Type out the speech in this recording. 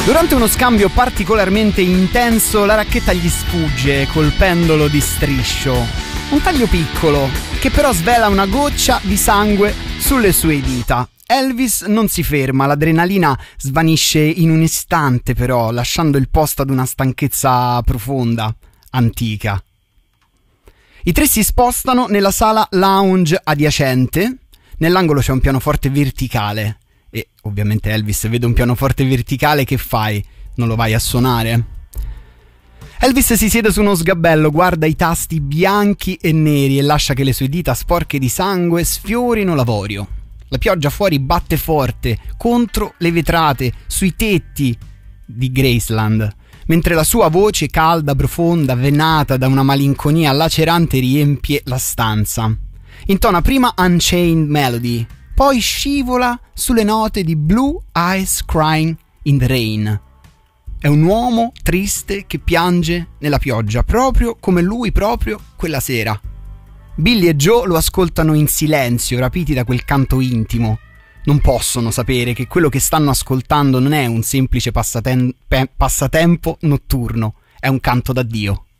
Durante uno scambio particolarmente intenso, la racchetta gli sfugge colpendolo di striscio. Un taglio piccolo, che però svela una goccia di sangue sulle sue dita. Elvis non si ferma, l'adrenalina svanisce in un istante però, lasciando il posto ad una stanchezza profonda, antica. I tre si spostano nella sala lounge adiacente. Nell'angolo c'è un pianoforte verticale. E ovviamente Elvis vede un pianoforte verticale, che fai? Non lo vai a suonare? Elvis si siede su uno sgabello, guarda i tasti bianchi e neri e lascia che le sue dita sporche di sangue sfiorino l'avorio. La pioggia fuori batte forte contro le vetrate, sui tetti di Graceland, mentre la sua voce calda, profonda, venata da una malinconia lacerante riempie la stanza. Intona prima Unchained Melody, poi scivola sulle note di Blue Eyes Crying in the Rain. È un uomo triste che piange nella pioggia, proprio come lui proprio quella sera. Billy e Joe lo ascoltano in silenzio, rapiti da quel canto intimo. Non possono sapere che quello che stanno ascoltando non è un semplice passatempo notturno, è un canto d'addio.